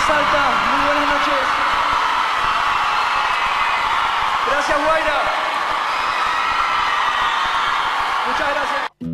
Salta. Muy buenas noches. Gracias, Guaira. Muchas gracias.